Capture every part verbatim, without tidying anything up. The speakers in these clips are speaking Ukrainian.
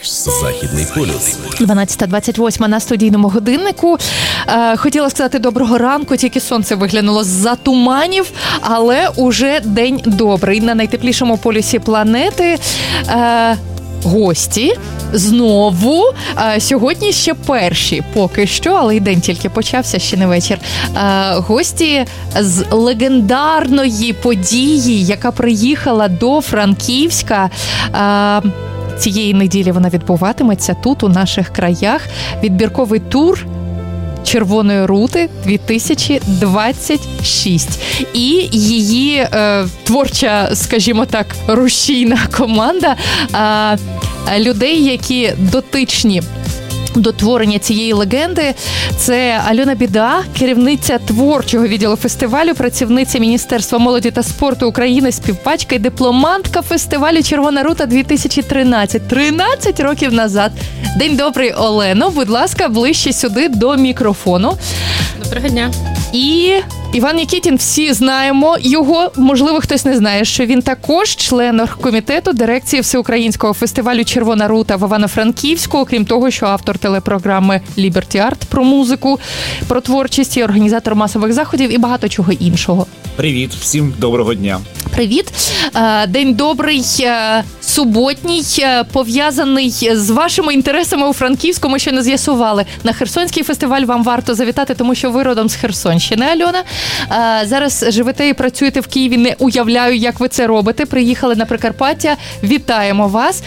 Західний полюс. дванадцята двадцять вісім на студійному годиннику. Е, хотіла сказати доброго ранку, тільки сонце виглянуло з-за туманів, але уже день добрий. На найтеплішому полюсі планети е, гості знову. Е, сьогодні ще перші, поки що, але й день тільки почався, ще не вечір. Е, гості з легендарної події, яка приїхала до Франківська. Е, Цієї неділі вона відбуватиметься тут, у наших краях. Відбірковий тур Червоної рути дві тисячі двадцять шість. І її е, творча, скажімо так, рушійна команда е, людей, які дотичні до творення цієї легенди. Це Альона Біда, керівниця творчого відділу фестивалю, працівниця Міністерства молоді та спорту України, співачка і дипломантка фестивалю «Червона рута» дві тисячі тринадцять. тринадцять років назад. День добрий, Олено. Будь ласка, ближче сюди до мікрофону. Доброго дня. І Іван Нікітін, всі знаємо його, можливо, хтось не знає, що він також член оргкомітету дирекції Всеукраїнського фестивалю «Червона рута» в Івано-Франківську, окрім того, що автор телепрограми «Ліберті Арт» про музику, про творчість, і організатор масових заходів і багато чого іншого. Привіт, всім доброго дня. Привіт. День добрий, суботній, пов'язаний з вашими інтересами у Франківську. Ми ще не з'ясували. На Херсонський фестиваль вам варто завітати, тому що ви родом з Херсонщини, Альона. Зараз живете і працюєте в Києві. Не уявляю, як ви це робите. Приїхали на Прикарпаття. Вітаємо вас.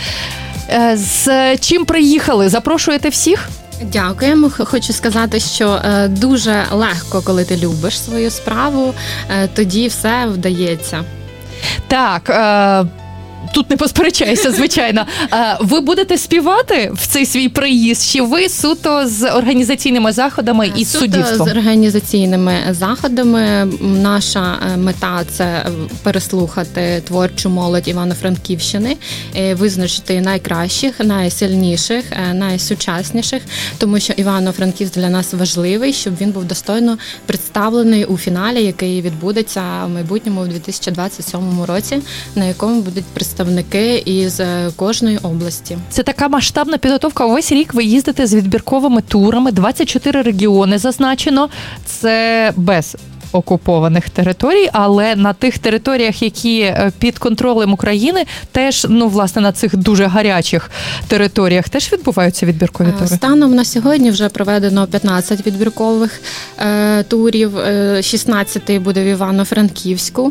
З чим приїхали? Запрошуєте всіх? Дякуємо. Хочу сказати, що е, дуже легко, коли ти любиш свою справу, е, тоді все вдається. Так, е, тут не посперечаюся, звичайно. Е, ви будете співати в цей свій приїзд, чи ви суто з організаційними заходами і суто суддівством? З організаційними заходами. Наша мета – це переслухати творчу молодь Івано-Франківщини, визначити найкращих, найсильніших, найсучасніших, тому що Івано-Франківськ для нас важливий, щоб він був достойно представлений у фіналі, який відбудеться в майбутньому у дві тисячі двадцять сьомому році, на якому будуть представники із кожної області. Це така масштабна підготовка. Увесь рік ви їздите з відбірковими турами, двадцять чотири регіони зазначено. Це без окупованих територій, але на тих територіях, які під контролем України, теж, ну, власне, на цих дуже гарячих територіях теж відбуваються відбіркові тури? Станом на сьогодні вже проведено п'ятнадцять відбіркових е, турів, е, шістнадцятий буде в Івано-Франківську.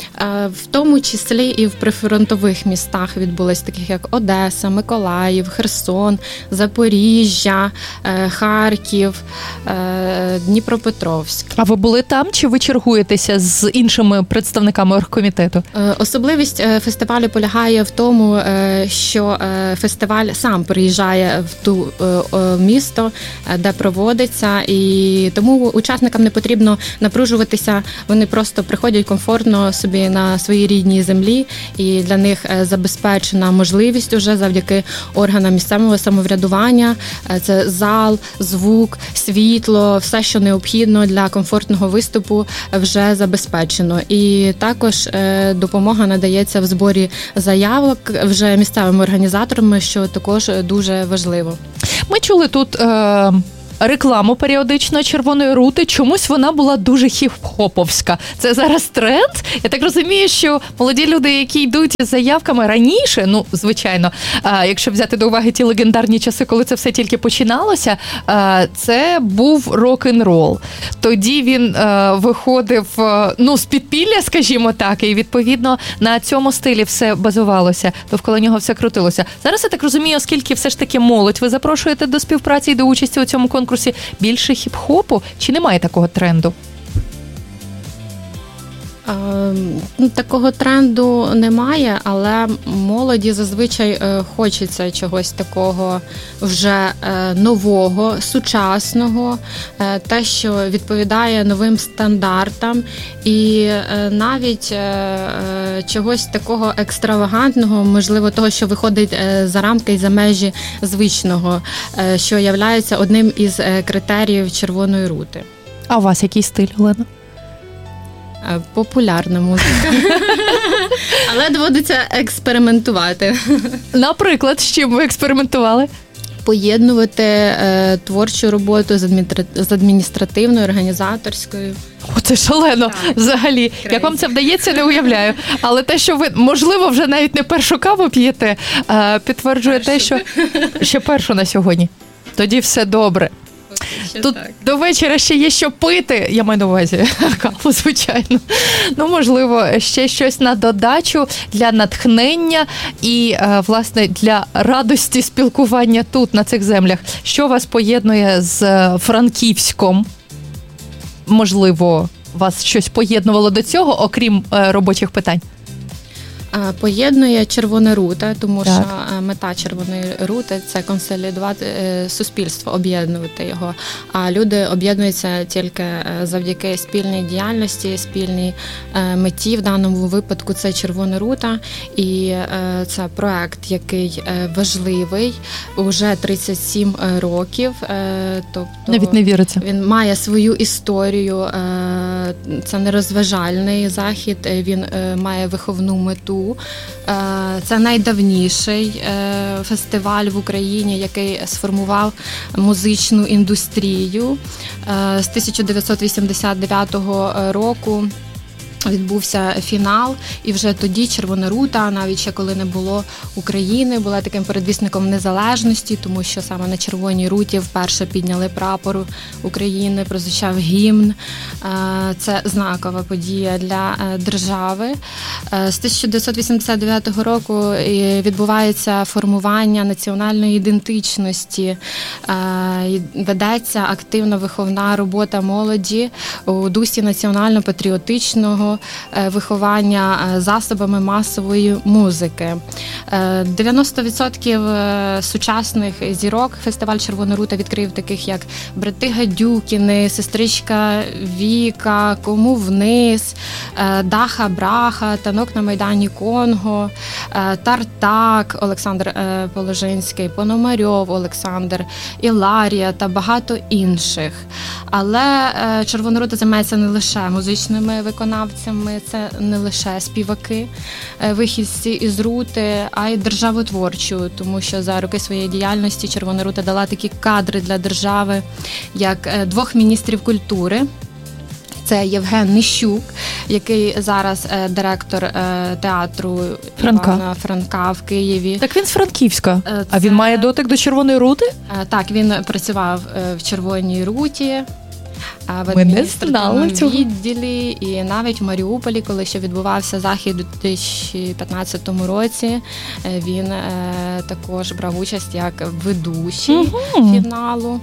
В тому числі і в прифронтових містах відбулись, таких як Одеса, Миколаїв, Херсон, Запоріжжя, Харків, Дніпропетровськ. А ви були там, чи ви чергуєтеся з іншими представниками оргкомітету? Особливість фестивалю полягає в тому, що фестиваль сам приїжджає в ту місто, де проводиться, і тому учасникам не потрібно напружуватися, вони просто приходять комфортно собі на своїй рідній землі, і для них забезпечена можливість уже завдяки органам місцевого самоврядування. Це зал, звук, світло, все, що необхідно для комфортного виступу, вже забезпечено. І також допомога надається в зборі заявок вже місцевими організаторами, що також дуже важливо. Ми чули тут Е... рекламу періодично «Червоної рути». Чомусь вона була дуже хіп-хоповська. Це зараз тренд? Я так розумію, що молоді люди, які йдуть з заявками раніше, ну, звичайно, якщо взяти до уваги ті легендарні часи, коли це все тільки починалося, це був рок-н-рол. Тоді він виходив, ну, з підпілля, скажімо так, і, відповідно, на цьому стилі все базувалося, довкола нього все крутилося. Зараз, я так розумію, оскільки все ж таки молодь ви запрошуєте до співпраці і до участі у цьому конкурсі, більше хіп-хопу, чи немає такого тренду? Такого тренду немає, але молоді зазвичай хочеться чогось такого вже нового, сучасного, те, що відповідає новим стандартам, і навіть чогось такого екстравагантного, можливо, того, що виходить за рамки і за межі звичного, що є одним із критеріїв «Червоної рути». А у вас який стиль, Олена? Популярна музика. Але доводиться експериментувати. Наприклад, з чим ви експериментували? Поєднувати е, творчу роботу з, адміністра... з адміністративною, організаторською. О, це шалено, так, взагалі. Крейзі. Як вам це вдається, не уявляю. Але те, що ви, можливо, вже навіть не першу каву п'єте, е, підтверджує першу. те, що ще першу на сьогодні. Тоді все добре. Тут так. До вечора ще є що пити, я маю на увазі каву, звичайно. Ну, можливо, ще щось на додачу для натхнення і, власне, для радості спілкування тут, на цих землях. Що вас поєднує з Франківськом? Можливо, вас щось поєднувало до цього, окрім робочих питань? Поєднує Червона рута, тому так. що мета Червоної рути – це консолідувати суспільство, об'єднувати його. А люди об'єднуються тільки завдяки спільній діяльності, спільній меті. В даному випадку це Червона рута. І це проект, який важливий, уже тридцять сім років. Тобто навіть не віриться. Він має свою історію. Це не розважальний захід, він має виховну мету. Це найдавніший фестиваль в Україні, який сформував музичну індустрію. З тисяча дев'ятсот вісімдесят дев'ятого року відбувся фінал, і вже тоді Червона рута, навіть ще коли не було України, була таким передвісником незалежності, тому що саме на Червоній руті вперше підняли прапор України, прозвучав гімн. Це знакова подія для держави. З тисяча дев'ятсот вісімдесят дев'ятого року відбувається формування національної ідентичності, ведеться активна виховна робота молоді у дусі національно-патріотичного виховання засобами масової музики. дев'яносто відсотків сучасних зірок фестиваль Червона рута відкрив, таких як брати Гадюкіни, сестричка Віка, Кому вниз, Даха Браха, Танок на Майдані Конго, Тартак Олександр Положинський, Пономарьов Олександр, Іларія та багато інших. Але Червона рута займається не лише музичними виконавцями, це не лише співаки, вихідці із рути, а й державотворчу, тому що за роки своєї діяльності Червона рута дала такі кадри для держави, як двох міністрів культури. Це Євген Нищук, який зараз директор театру Франка. Івана Франка в Києві. Так він з Франківська, Це... а він має дотик до Червоної рути? Так, він працював в Червоній руті, в адміністративному відділі і навіть в Маріуполі, коли ще відбувався захід у дві тисячі п'ятнадцятому році, він також брав участь як ведучий угу. фіналу.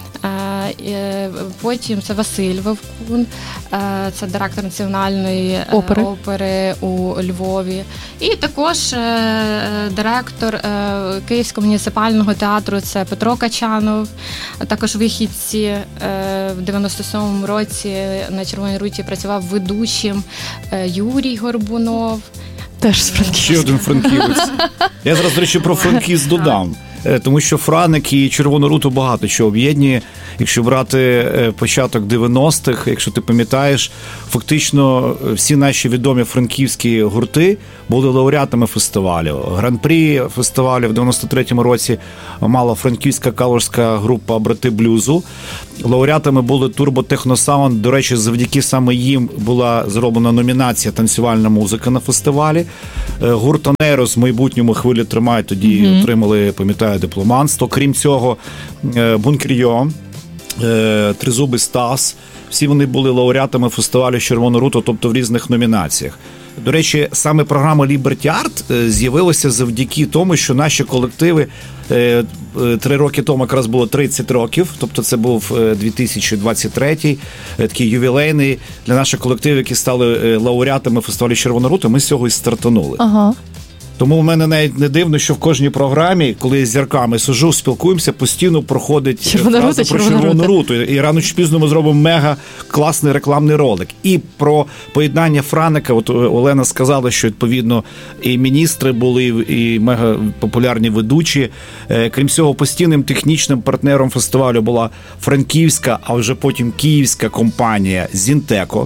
Потім це Василь Вовкун, це директор національної опери, опери у Львові. І також директор Київського муніципального театру, це Петро Качанов. Також вихідці в дев'яносто сьомому році на Червоній руті працював ведучим Юрій Горбунов. Теж з Франківська. Ще один франківець. Я зараз, до речі, про Франківськ додам. Тому що Франик і Червону руту багато чого об'єднує. Якщо брати початок дев'яностих, якщо ти пам'ятаєш, фактично всі наші відомі франківські гурти були лауреатами фестивалю. Гран-прі фестивалю в дев'яносто третьому році мала франківська калужська група «Брати блюзу». Лауреатами були Turbo Techno Sound. До речі, завдяки саме їм була зроблена номінація «Танцювальна музика» на фестивалі. Гурт «Онейрос» в майбутньому хвилі тримають, тоді mm-hmm. отримали, пам'ятаю, дипломанство. Крім цього, Бункер'йо, Тризубий Стас, всі вони були лауреатами фестивалю «Червона рута», тобто в різних номінаціях. До речі, саме програма Liberty Art з'явилася завдяки тому, що наші колективи три роки тому якраз було тридцять років, тобто це був дві тисячі двадцять третій, такий ювілейний для наших колективів, які стали лауреатами фестивалю «Червона рута», ми з цього і стартанули. Ага. Тому в мене навіть не дивно, що в кожній програмі, коли я з зірками сижу, спілкуємося, постійно проходить Червона фраза рута, про Червона Червону руту. І рано чи пізно ми зробимо мега класний рекламний ролик. І про поєднання Франика, от Олена сказала, що відповідно і міністри були, і мега популярні ведучі. Крім цього, постійним технічним партнером фестивалю була франківська, а вже потім київська компанія «Зінтеко».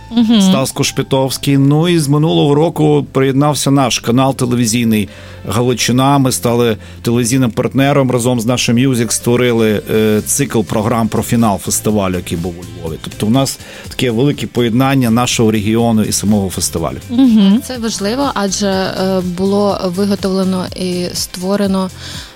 угу. Стас Кошпітовський. Ну і з минулого року приєднався наш канал телевізійний «Галичина». Ми стали телевізійним партнером, разом з нашим Music створили е, цикл програм про фінал фестивалю, який був у Львові. Тобто у нас таке велике поєднання нашого регіону і самого фестивалю. Угу. Це важливо, адже е, було виготовлено і створено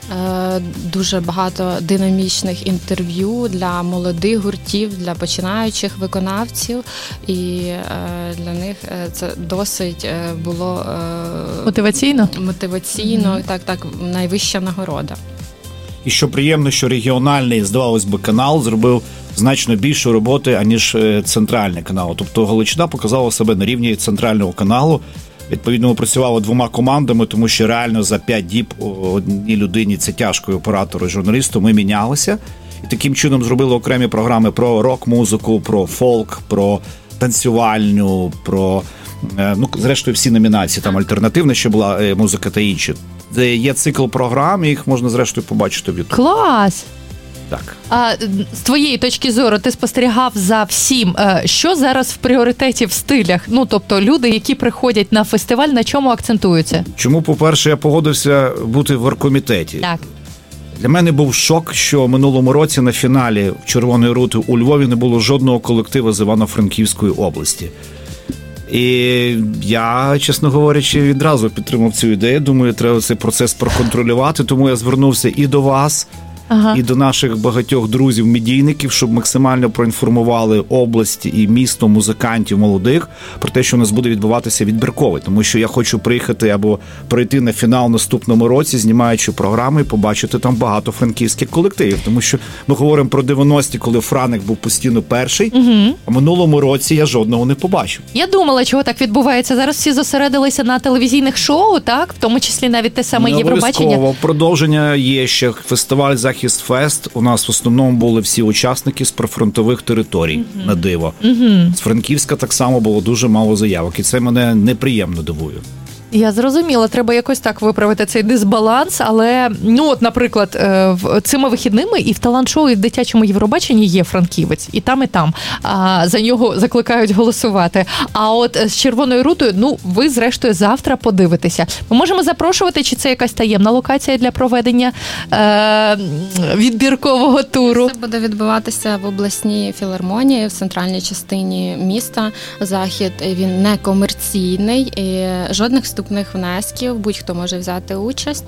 дуже багато динамічних інтерв'ю для молодих гуртів, для починаючих виконавців, і для них це досить було мотиваційно, мотиваційно, mm-hmm. так, так, найвища нагорода. І що приємно, що регіональний, здавалось би, канал зробив значно більше роботи, аніж центральний канал. Тобто Галичина показала себе на рівні центрального каналу. Відповідно, ми працювали двома командами, тому що реально за п'ять діб одній людині, це тяжко, і оператору, і журналісту, ми мінялися. І таким чином зробили окремі програми про рок-музику, про фолк, про танцювальню, про, ну, зрештою, всі номінації, там альтернативна ще була музика та інші. Де є цикл програм, і їх можна, зрештою, побачити в Ютубі. Клас! Так. А з твоєї точки зору ти спостерігав за всім, що зараз в пріоритеті в стилях? Ну, тобто люди, які приходять на фестиваль, на чому акцентуються? Чому, по-перше, я погодився бути в оргкомітеті? Так. Для мене був шок, що минулому році на фіналі «Червоної рути» у Львові не було жодного колективу з Івано-Франківської області. І я, чесно говорячи, відразу підтримав цю ідею. Думаю, треба цей процес проконтролювати, тому я звернувся і до вас, Ага. і до наших багатьох друзів-медійників, щоб максимально проінформували область і місто музикантів молодих про те, що у нас буде відбуватися відбірковий. Тому що я хочу приїхати або пройти на фінал наступному році, знімаючи програми, і побачити там багато франківських колективів. Тому що ми говоримо про дев'яності, коли Франик був постійно перший, угу. а минулому році я жодного не побачив. Я думала, чого так відбувається. Зараз всі зосередилися на телевізійних шоу, так? В тому числі навіть те саме Євробачення. Обов'язково. Продовження є ще фестиваль «Захист Фест». У нас в основному були всі учасники з прифронтових територій, uh-huh. на диво. Uh-huh. З Франківська так само було дуже мало заявок, і це мене неприємно дивує. Я зрозуміла, треба якось так виправити цей дисбаланс, але, ну, от, наприклад, цими вихідними і в талант-шоу, і в дитячому Євробаченні є франківець, і там, і там. А за нього закликають голосувати. А от з «Червоною рутою», ну, ви, зрештою, завтра подивитеся. Ми можемо запрошувати, чи це якась таємна локація для проведення е- відбіркового туру? Це буде відбуватися в обласній філармонії, в центральній частині міста. Захід, він не комерційний, і жодних вступних внесків, будь-хто може взяти участь.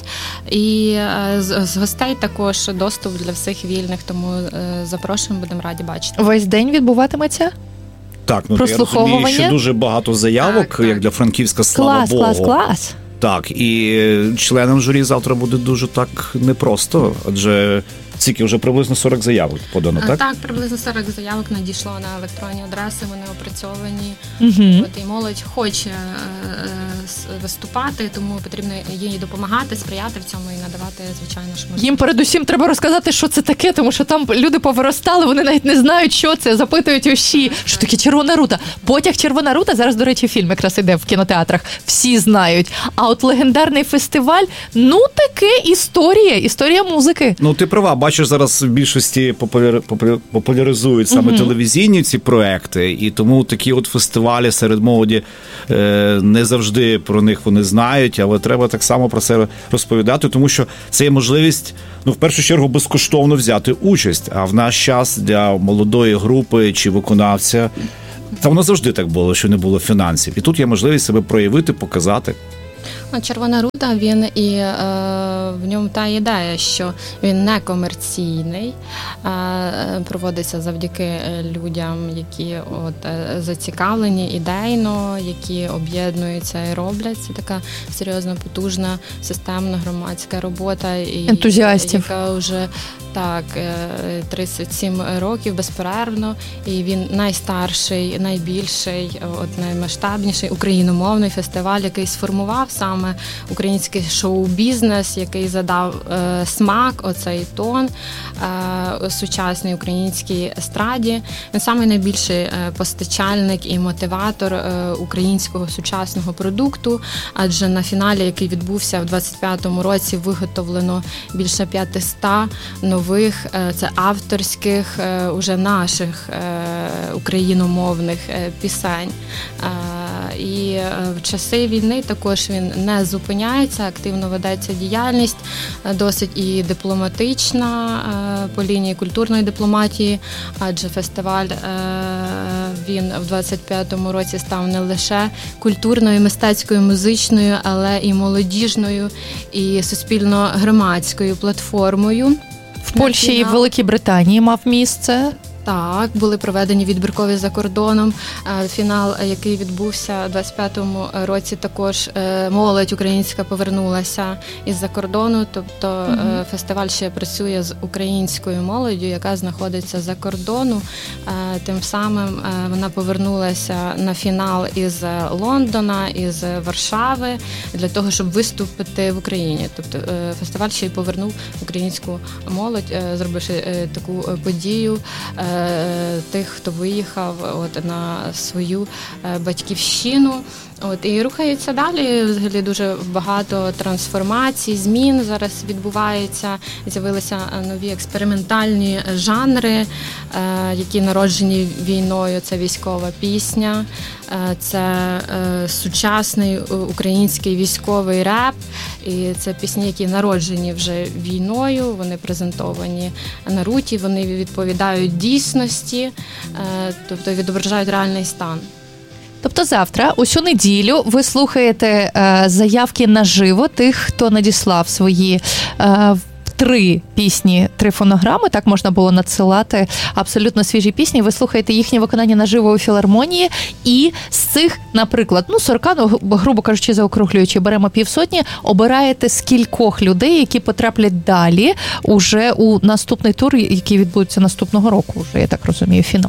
І з, з гостей також доступ для всіх вільних, тому запрошуємо, будемо раді бачити. Весь день відбуватиметься? Так, ну я розумію, що дуже багато заявок, так, так. як для Франківська, слава клас, Богу. Клас, клас, клас. Так, і членам журі завтра буде дуже так непросто, адже скільки вже приблизно сорок заявок подано, так? Так, приблизно сорок заявок надійшло на електронні адреси, вони опрацьовані. Угу. От і молодь хоче е, виступати, тому потрібно їй допомагати, сприяти в цьому і надавати, звичайно, ж можливість. Їм передусім треба розказати, що це таке, тому що там люди повиростали, вони навіть не знають, що це, запитують ущі, що таке «Червона рута». Потяг «Червона рута», зараз, до речі, фільм якраз іде в кінотеатрах, всі знають. А от легендарний фестиваль, ну таке історія, історія музики. Ну, ти права, бачиш, зараз в більшості популяр... популяризують саме uh-huh. телевізійні ці проекти, і тому такі от фестивалі серед молоді е, не завжди про них вони знають, але треба так само про це розповідати, тому що це є можливість, ну, в першу чергу, безкоштовно взяти участь, а в наш час для молодої групи чи виконавця, та воно завжди так було, що не було фінансів. І тут є можливість себе проявити, показати. «Червона рута», він і е, в ньому та ідея, що він не комерційний, е, проводиться завдяки людям, які от, е, зацікавлені ідейно, які об'єднуються і роблять. Це така серйозна, потужна, системна громадська робота. І, ентузіастів. Яка вже так, тридцять сім років безперервно, і він найстарший, найбільший, от наймасштабніший україномовний фестиваль, який сформував саме український шоу-бізнес, який задав е, смак, оцей тон е, сучасній українській естраді. Він самий найбільший е, постачальник і мотиватор е, українського сучасного продукту, адже на фіналі, який відбувся в двадцять п'ятому році, виготовлено більше п'ятсот нових нових, це авторських, уже наших україномовних пісень. І в часи війни також він не зупиняється, активно ведеться діяльність, досить і дипломатична по лінії культурної дипломатії, адже фестиваль він в двадцять п'ятому році став не лише культурною, мистецькою, музичною, але і молодіжною, і суспільно-громадською платформою. В Польщі і в Великій Британії мав місце. Так, були проведені відбіркові за кордоном. Фінал, який відбувся у двадцять п'ятому році, також молодь українська повернулася із-за кордону. Тобто mm-hmm. фестиваль ще працює з українською молоддю, яка знаходиться за кордону. Тим самим вона повернулася на фінал із Лондона, із Варшави, для того, щоб виступити в Україні. Тобто фестиваль ще й повернув українську молодь, зробивши таку подію тих, хто виїхав от, на свою батьківщину. От, і рухається далі. Взагалі дуже багато трансформацій, змін зараз відбувається. З'явилися нові експериментальні жанри, які народжені війною. Це військова пісня, це сучасний український військовий реп. І це пісні, які народжені вже війною, вони презентовані на руті, вони відповідають дійсності, тобто відображають реальний стан. Тобто завтра, усю неділю, ви слухаєте е, заявки наживо тих, хто надіслав свої е, три пісні, три фонограми, так можна було надсилати абсолютно свіжі пісні. Ви слухаєте їхнє виконання наживо у філармонії, і з цих, наприклад, ну сорок, ну, грубо кажучи, заокруглюючи, беремо півсотні, обираєте скількох людей, які потраплять далі уже у наступний тур, який відбудеться наступного року, вже, я так розумію, фінал.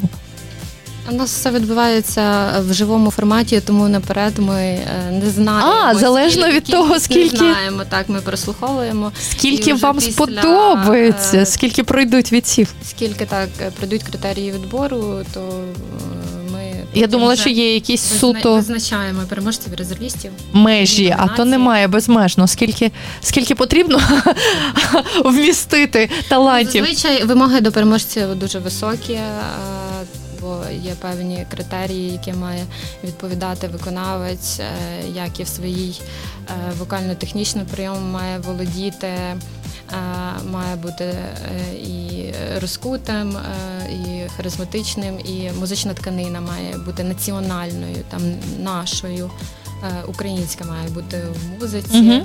У нас все відбувається в живому форматі, тому наперед ми не знаємо. А, залежно скільки, від того, скільки... Не знаємо, так, ми прослуховуємо. Скільки вам після... сподобається, скільки пройдуть відсів? Скільки, так, пройдуть критерії відбору, то ми... Я думала, що є якісь визна... суто... Визначаємо переможців і резервістів. Межі, а то немає безмежно. Скільки, скільки потрібно вмістити талантів? Зазвичай вимоги до переможців дуже високі, бо є певні критерії, які має відповідати виконавець, як і в своїй вокально-технічному прийомі має володіти, має бути і розкутим, і харизматичним, і музична тканина має бути національною, там нашою, українська має бути в музиці. Mm-hmm.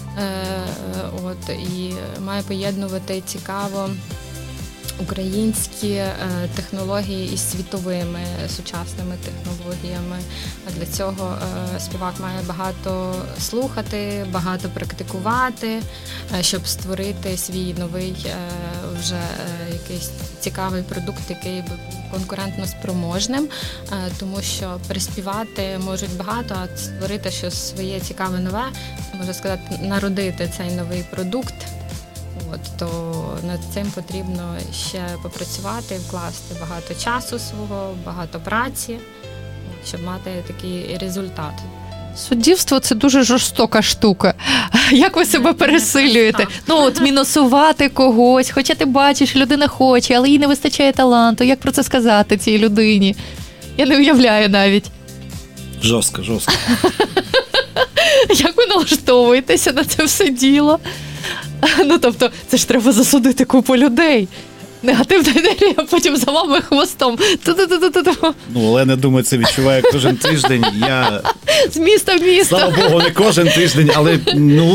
От, і має поєднувати цікаво українські е, технології із світовими сучасними технологіями. А для цього е, співак має багато слухати, багато практикувати, е, щоб створити свій новий е, вже е, якийсь цікавий продукт, який був конкурентно спроможним, е, тому що приспівати можуть багато, а створити щось своє цікаве нове, можна сказати, народити цей новий продукт. От, то над цим потрібно ще попрацювати, вкласти багато часу свого, багато праці, щоб мати такий результат. Суддівство – це дуже жорстока штука. Як ви себе пересилюєте? Ну, от мінусувати когось, хоча ти бачиш, людина хоче, але їй не вистачає таланту. Як про це сказати цій людині? Я не уявляю навіть. Жорстко, жорстко. Як ви налаштовуєтеся на це все діло? Ну, тобто, це ж треба засудити купу людей. Негативна енергія, потім за вами хвостом. Ту-ту-ту-ту-ту. Ну, але не думаю, це відчуваю кожен тиждень. Я... З міста в місто. Слава Богу, не кожен тиждень, але, ну,